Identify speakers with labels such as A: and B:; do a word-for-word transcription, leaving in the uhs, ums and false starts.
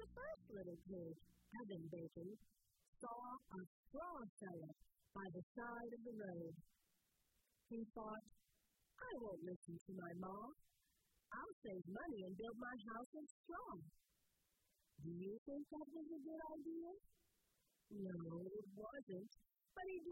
A: the first little pig, Evan Bacon, saw a straw seller by the side of the road. He thought, I won't listen to my ma. I'll save money and build my house of straw. Do you think that was a good idea? No, it wasn't, but he